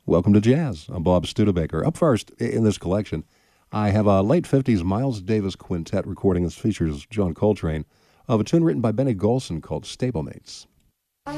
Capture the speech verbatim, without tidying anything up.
Welcome to Jazz. I'm Bob Studebaker. Up first in this collection, I have a late fifties Miles Davis quintet recording that features John Coltrane of a tune written by Benny Golson called Stablemates.